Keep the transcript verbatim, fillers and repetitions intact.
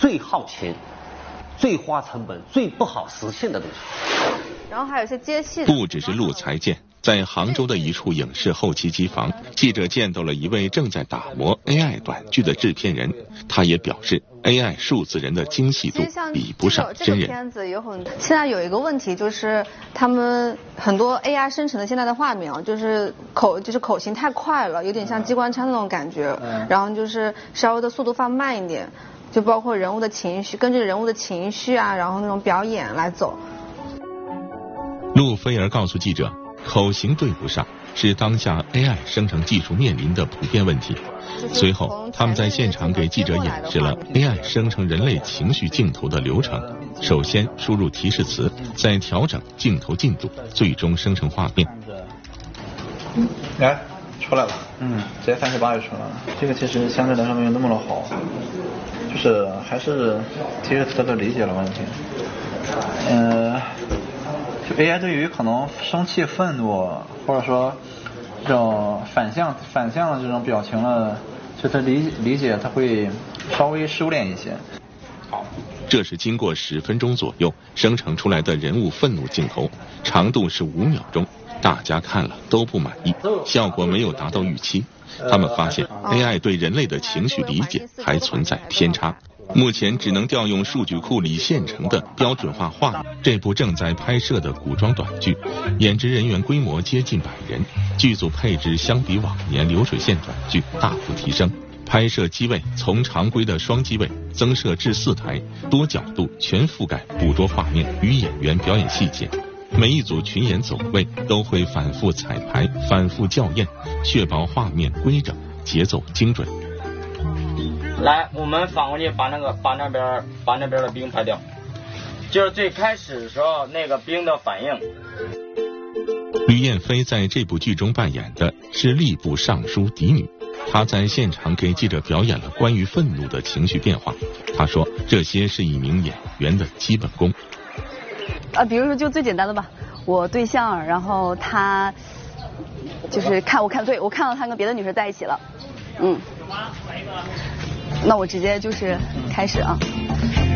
最耗钱、最花成本、最不好实现的东西。 然后还有一些接戏。 不只是陆才健，在杭州的一处影视后期机房，记者见到了一位正在打磨 A I 短剧的制片人，他也表示 A I 数字人的精细度比不上真人。 这个片子有很，现在有一个问题就是，他们很多 A I 生成的现在的画面啊，就是口就是口型太快了，有点像机关枪那种感觉，嗯、然后就是稍微的速度放慢一点，就包括人物的情绪，根据人物的情绪啊，然后那种表演来走。 陆菲儿告诉记者，口型对不上是当下 A I 生成技术面临的普遍问题。随后，他们在现场给记者演示了 A I 生成人类情绪镜头的流程。首先输入提示词，再调整镜头进度，最终生成画面。 来，出来了，嗯，直接三十八就出来了。这个其实相对来说没有那么的好，就是还是提示词的理解的问题。呃。就 A I 对于可能生气、愤怒，或者说这种反向反向的这种表情呢，就它理理解它会稍微收敛一些。 好，这是经过十分钟左右生成出来的人物愤怒镜头，长度是五秒钟，大家看了都不满意，效果没有达到预期。他们发现 A I 对人类的情绪理解还存在偏差。目前只能调用数据库里现成的标准化画面。这部正在拍摄的古装短剧，演职人员规模接近百人，剧组配置相比往年流水线短剧大幅提升，拍摄机位从常规的双机位增设至四台，多角度全覆盖捕捉画面与演员表演细节。每一组群演走位都会反复彩排、反复校验，确保画面规整、节奏精准。 来，我们反过去把那个把那边把那边的兵拍掉，就是最开始的时候那个兵的反应。 吕燕飞在这部剧中扮演的是吏部尚书嫡女，她在现场给记者表演了关于愤怒的情绪变化。她说，这些是一名演员的基本功。 啊，比如说就最简单的吧，我对象，然后他就是看我看对我看到他跟别的女生在一起了，嗯。那我直接就是开始啊。